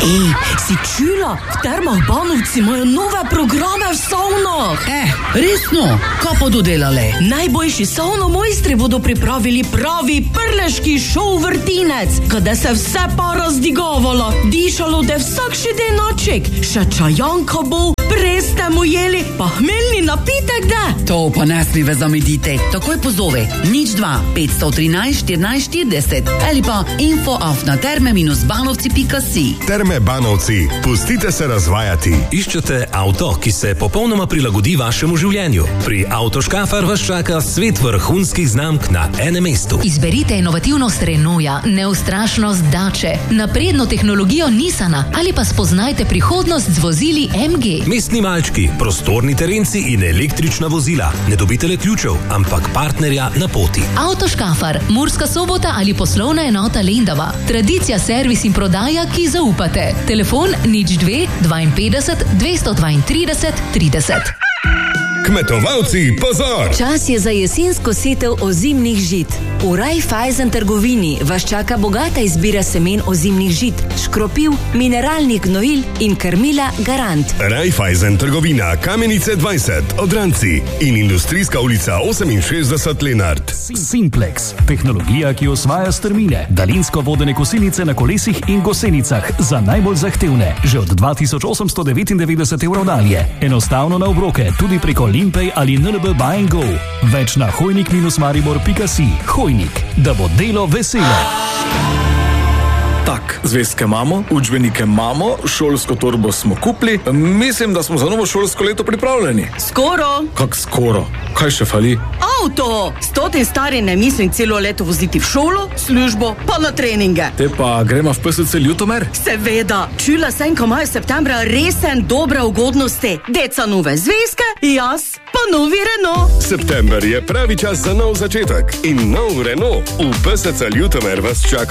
Ej, si čula? V Termah Banovci imajo nove programe v savnah. Resno? Kaj pa dodelale? Najboljši savnomojstri bodo pripravili pravi prleški šov vrtinec, kada se vse pa razdigavalo, dišalo da vsak še denoček, še čajanka bo, preste mu jeli, pa hmeljni napitek da. To pa ne smive zamedite. Takoj pozove 02 513 14 40 ali pa info@terme-banovci.si. Terme Banovci, pustite se razvajati. Iščete avto, ki se popolnoma prilagodi vašemu življenju? Pri Avtoškafar vas čaka svet vrhunskih znamk na enem mestu. Izberite inovativnost Renaulta, neustrašnost Dače, napredno tehnologijo Nissana ali pa spoznajte prihodnost z vozili MG. Mestni malčki, prostorni terenci in električna vozila. Ne dobite le ključev, ampak partnerja na poti. Avtoškafar, Murska Sobota ali poslovna enota Lendava. Tradicija, servis in prodaja, ki zaupate. Telefon 02 52 232 30. Kmetovalci, pozor! Čas je za jesensko setev ozimnih žit. V Raiffeisen trgovini vas čaka bogata izbira semen ozimnih žit, škropiv, mineralnih gnojil in krmila Garant. Raiffeisen trgovina Kamenice 20, Odranci in Industrijska ulica 68 Lenart. Simplex, tehnologija, ki osvaja strmine, daljinsko vodene kosilnice na kolesih in gosenicah za najbolj zahtevne, že od 2899 € dalje. Enostavno na obroke, tudi preko Limpej ali NLB Buy & Go. Več na hojnik-maribor.si. Hojnik, da bo delo veselo. Tak, zvezke imamo, učbenike imamo, šolsko torbo smo kupili. Mislim, da smo za novo šolsko leto pripravljeni. Skoro. Kak skoro? Kaj še fali? Avto! Stoti stari ne mislim celo leto voziti v šolo, službo, pa na treninge. Te pa gremo v PSC Ljutomer? Seveda. Čula sem, ko imajo septembra resen dobre ugodnosti. Deca nove zvezke, jaz pa novi Renault. September je pravi čas za nov začetek in nov Renault. V PSC Ljutomer vas čaka